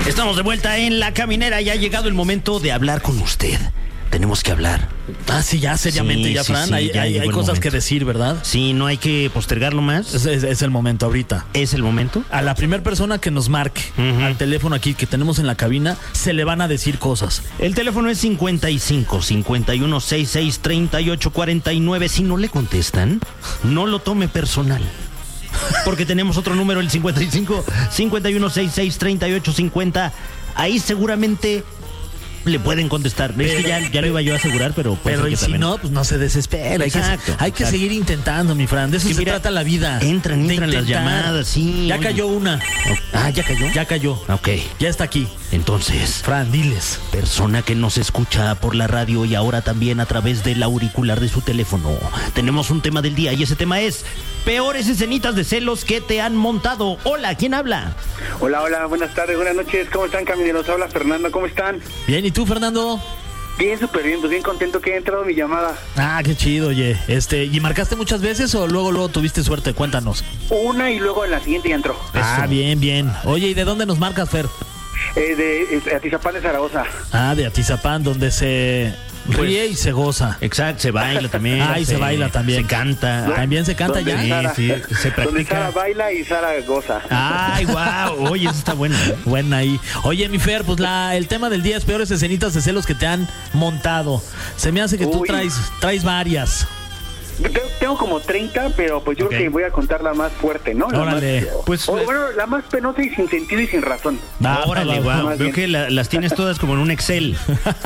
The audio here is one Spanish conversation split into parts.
Estamos de vuelta en La Caminera y ha llegado el momento de hablar con usted. Tenemos que hablar. Ah, sí, ya seriamente, Sí, ya, sí, Fran. sí, hay ya llegó el cosas momento. que decir, ¿verdad? Sí, no hay que postergarlo más. Es el momento ahorita. ¿Es el momento? A la primera persona que nos marque al teléfono aquí que tenemos en la cabina, se le van a decir cosas. El teléfono es 55 51 66 38 49. Si no le contestan, no lo tome personal. Porque tenemos otro número, el 55 51 66 38 50. Ahí seguramente le pueden contestar. Es que ya lo iba yo a asegurar, pero puede ser Pero que y si también no, pues no se desespera. Exacto, Hay que exacto. seguir intentando, mi Fran. De eso Que se mira, trata la vida. entran De las intentar. llamadas, sí. Ya Oye. cayó una. Ah, ¿ya cayó? Ya cayó. Ok. Ya está aquí. Entonces, Fran, diles. persona que nos escucha por la radio y ahora también a través del auricular de su teléfono, tenemos un tema del día y ese tema es peores escenitas de celos que te han montado. Hola, ¿quién habla? Hola, buenas tardes, buenas noches, ¿cómo están, camineros? Habla Fernando, ¿cómo están? Bien, ¿y tú, Fernando? Bien, súper bien, pues bien contento que haya entrado mi llamada. Ah, qué chido, oye. ¿Y marcaste muchas veces o luego tuviste suerte? Cuéntanos. Una y luego en la siguiente ya entró. Ah, bien, bien. Oye, ¿y de dónde nos marcas, Fer? De Atizapán de Zaragoza. Ah, de Atizapán, donde se ríe y se goza. Exacto, se baila también. Ah, y se baila también. Se canta. ¿También se canta ¿Dónde ya? Sara? Sí, se Donde practica. Sara baila y Sara goza. Ay, wow. Oye, eso está bueno. Buena ahí. Oye, mi Fer, pues el tema del día es peores escenitas de celos que te han montado. Se me hace que tú Uy. traes varias. Tengo como 30, pero pues yo Ok. creo que voy a contar la más fuerte, ¿no? La Órale. más, Pues, bueno, la más penosa y sin sentido y sin razón. Órale, wow. más Veo bien. que las tienes todas como en un Excel.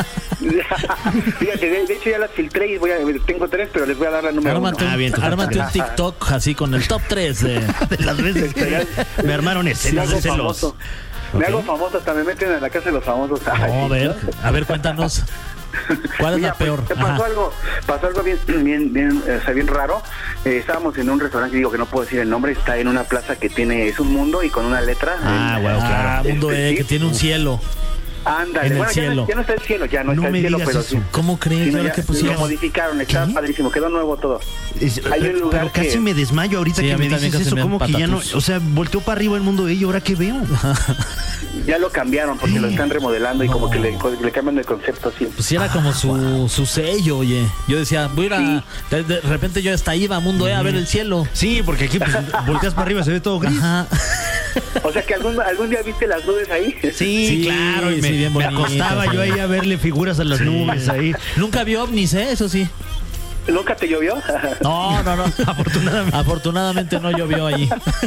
Fíjate, de hecho ya las filtré y tengo 3, pero les voy a dar la número 1. Ármate un TikTok así con el top 3 de... De las veces que me armaron Me escenas hago de celos. famoso. Me hago famoso, hasta me meten a la casa de los famosos. Ay, No, a ver, cuéntanos. ¿Cuál es Mira, la peor? pues, pasó algo bien raro. Estábamos en un restaurante, digo que no puedo decir el nombre, está en una plaza que es un mundo y con una letra. Ah, wow, claro. Ah, mundo Sí. que tiene un cielo. Ándale, en el bueno, cielo. Ya no está el cielo, ya no No está me el cielo, digas pero eso. sí. ¿Cómo crees? Sí, no, ¿Ahora ya qué lo pusieron? modificaron, está padrísimo, quedó nuevo todo. Pero casi me desmayo ahorita Sí, que a mí me también dices casi eso. me Como que ya no. patatús. O sea, volteó para arriba el mundo de ella. ¿Ahora qué veo? Ya lo cambiaron porque lo están remodelando y como que le cambian el concepto así. Pues sí, era como su sello, oye. Yo decía, voy a ir a... De repente yo hasta iba a Mundo a ver el cielo. Sí, porque aquí pues, volteas para arriba, se ve todo gris. Ajá. O sea que algún día viste las nubes ahí. Sí, Sí, claro. Y sí, bien me bonito. acostaba yo ahí a verle figuras a las nubes ahí. Nunca vi ovnis, Eso sí. ¿Nunca te llovió? No. Afortunadamente. Afortunadamente no llovió allí.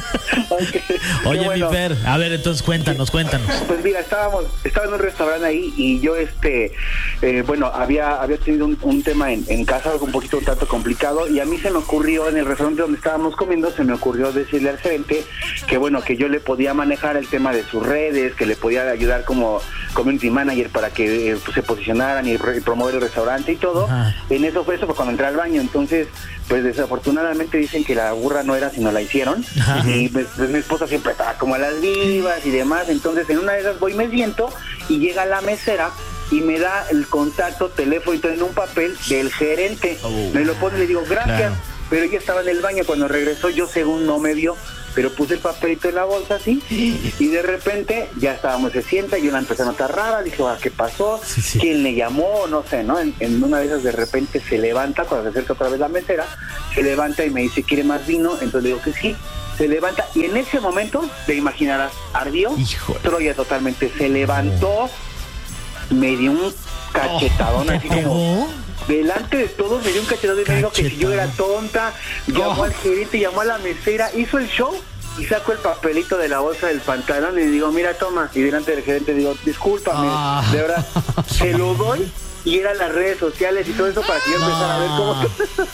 Oye, Qué bueno. mi Fer, a ver, entonces cuéntanos. Pues mira, estaba en un restaurante ahí y yo bueno, había tenido un tema en casa, algo un tanto complicado, y a mí se me ocurrió en el restaurante donde estábamos comiendo, se me ocurrió decirle al gerente que bueno, que yo le podía manejar el tema de sus redes, que le podía ayudar como community manager para que pues, se posicionaran y promover el restaurante y todo. Ajá. En eso fue cuando entré al baño, entonces pues desafortunadamente dicen que la burra no era sino la hicieron. Ajá. Y pues, mi esposa siempre estaba como a las vivas y demás, entonces en una de esas voy, me siento y llega la mesera y me da el contacto, teléfono y todo en un papel del gerente. Me lo pone y le digo gracias, Claro. pero ella estaba en el baño. Cuando regresó yo según no me vio, pero puse el papelito en la bolsa así y de repente ya estábamos, se sienta y yo la empecé a notar rara, dije, ¿qué pasó? Sí. ¿Quién le llamó? No sé, ¿no? En una de esas de repente se levanta, cuando se acerca otra vez la mesera, se levanta y me dice, ¿quiere más vino? Entonces le digo que sí. Se levanta y en ese momento, te imaginarás, ardió. Híjole. Troya totalmente. Se levantó, me dio un cachetadón así como... ¿Pegó? Delante de todos me dio un cachetadón y me dijo que si yo era tonta, llamó al gerente, llamó a la mesera, hizo el show y sacó el papelito de la bolsa del pantalón y le digo, mira, toma. Y delante del gerente digo, discúlpame, de verdad, se lo doy y eran las redes sociales y todo eso para que yo empezara a ver cómo...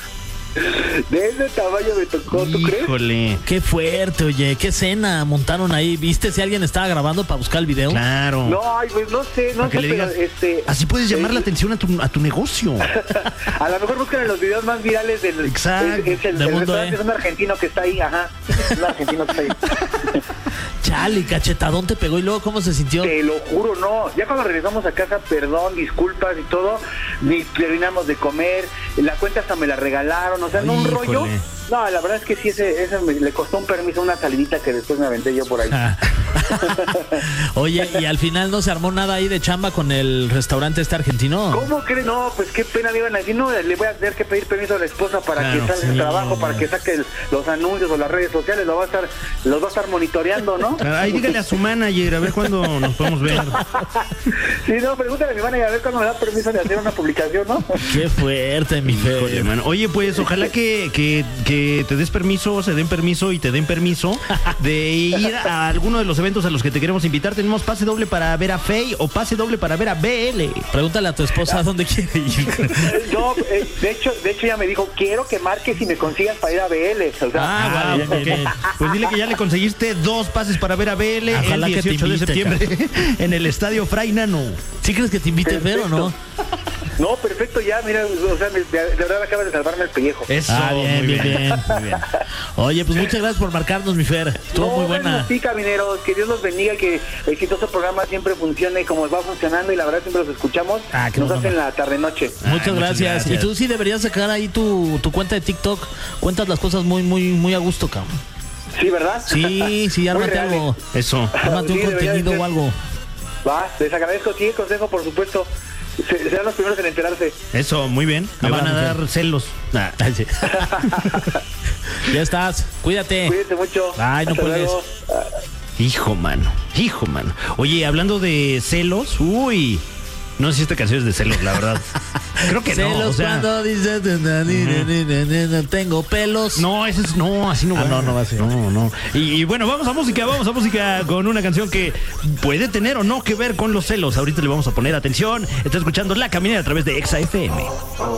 De ese tamaño me tocó, ¿tú crees? Híjole. Qué fuerte, oye. ¿Qué escena montaron ahí? ¿Viste si alguien estaba grabando para buscar el video? Claro. No, ay, pues no sé, Para que le pero digas, así puedes llamar la atención a tu negocio. a lo mejor buscan en los videos más virales del... Exacto, Es el del mundo, restaurante, es un argentino que está ahí, ajá. Es un argentino que está ahí. Chale, cachetadón te pegó y luego ¿cómo se sintió? Te lo juro, no. Ya cuando regresamos a casa, perdón, disculpas y todo, ni terminamos de comer, la cuenta hasta me la regalaron, o sea, no un Híjole. rollo No, la verdad es que sí, ese le costó un permiso, una salidita que después me aventé yo por ahí. Oye, ¿y al final no se armó nada ahí de chamba con el restaurante argentino? ¿Cómo crees? No, pues qué pena me iban a decir. No, le voy a tener que pedir permiso a la esposa para que salga el trabajo, para que saque los anuncios o las redes sociales. Los va a estar monitoreando, ¿no? Ahí dígale a su manager, a ver cuándo nos podemos ver. Sí, no, pregúntale a mi manager a ver cuándo me da permiso de hacer una publicación, ¿no? Qué fuerte, mi Fer. Híjole, mano. Oye, pues ojalá que te des permiso, se den permiso y te den permiso de ir a alguno de los eventos a los que te queremos invitar. Tenemos pase doble para ver a Fey o pase doble para ver a BL. Pregúntale a tu esposa dónde quiere ir. No, de hecho ya me dijo, quiero que marques y me consigas para ir a BL. O sea, Okay. Pues dile que ya le conseguiste 2 pases para ver a BL ojalá el 18 de septiembre en el Estadio Fray Nano. ¿Sí crees que te invite Fer o no? No, perfecto, ya, mira, o sea, de verdad acabas de salvarme el pellejo. Eso, bien, muy bien. muy bien. Oye, pues muchas gracias por marcarnos, mi Fer. Estuvo muy buena. Sí, camineros, que Dios los bendiga, que el exitoso programa siempre funcione como va funcionando y la verdad siempre los escuchamos. Nos hacen la tarde-noche. Muchas gracias. Y tú sí deberías sacar ahí tu cuenta de TikTok. Cuentas las cosas muy a gusto, cabrón. Sí, ¿verdad? Sí, ármate algo. Eso. Ármate un contenido o algo. Va, les agradezco, sí, el consejo, por supuesto. Serán los primeros en enterarse. Eso, muy bien. Me van a dar celos. Sí. Ya estás. Cuídate. Cuídate mucho. Ay, no puedes. Hijo, mano. Oye, hablando de celos, no sé si esta canción es de celos, la verdad. Creo que celos no. O sea, cuando dices tengo pelos. No, así no va. No va a ser. No. Y bueno, vamos a música con una canción que puede tener o no que ver con los celos. Ahorita le vamos a poner atención. Está escuchando La Caminera a través de Exa FM.